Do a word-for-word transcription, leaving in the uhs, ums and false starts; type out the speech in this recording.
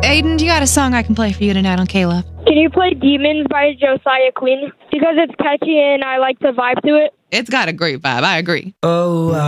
Aiden, you got a song I can play for you tonight on Caleb? Can you play Demons by Josiah Quinn? Because it's catchy and I like to vibe to it. It's got a great vibe. I agree. Oh,